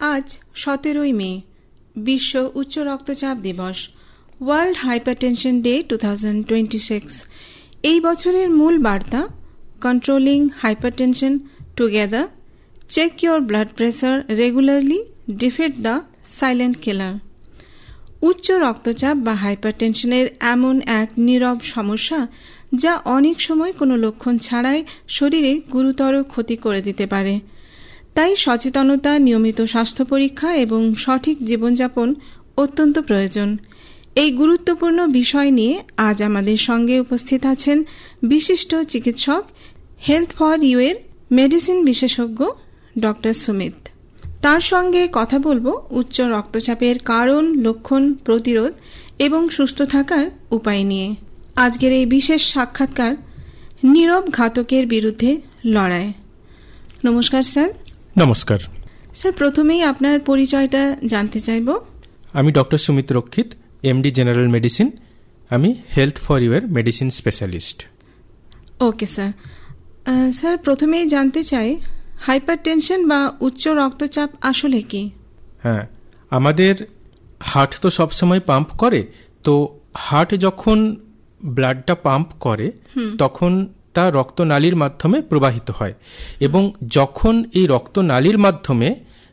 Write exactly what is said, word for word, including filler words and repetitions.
আজ সতেরোই মে, বিশ্ব উচ্চ রক্তচাপ দিবস, world hypertension day to thousand twenty six. এই বছরের মূল বার্তা controlling hypertension together, check your blood pressure regularly, defeat the silent killer. উচ্চ রক্তচাপ বা হাইপারটেনশনের এমন এক নীরব সমস্যা যা অনেক সময় কোনো লক্ষণ ছাড়াই শরীরে গুরুতর ক্ষতি করে দিতে পারে। তাই সচেতনতা, নিয়মিত স্বাস্থ্য পরীক্ষা এবং সঠিক জীবনযাপন অত্যন্ত প্রয়োজন। এই গুরুত্বপূর্ণ বিষয় নিয়ে আজ আমাদের সঙ্গে উপস্থিত আছেন বিশিষ্ট চিকিৎসক, হেলথ ফর ইউ এর মেডিসিন বিশেষজ্ঞ ডক্টর সুমিত। তার সঙ্গে কথা বলবো উচ্চ রক্তচাপের কারণ, লক্ষণ, প্রতিরোধ এবং সুস্থ থাকার উপায় নিয়ে। আজকের এই বিশেষ সাক্ষাৎকার নীরব ঘাতকের বিরুদ্ধে লড়াই। নমস্কার স্যার। নমস্কার স্যার, প্রথমেই আপনার পরিচয়টা জানতে চাইব। আমি ডক্টর সুমিত রক্ষিত, এমডি জেনারেল মেডিসিন। আমি হেলথ ফর ইউ এর medicine specialist. Okay sir. Sir, প্রথমেই জানতে চাই হাইপারটেনশন বা উচ্চ রক্তচাপ আসলে কি? হ্যাঁ, আমাদের হার্ট তো সবসময় পাম্প করে, তো হার্ট যখন ব্লাডটা পাম্প করে তখন তা রক্তনালীর মাধ্যমে প্রবাহিত হয়, এবং যখন এই রক্তনালীর মাধ্যমে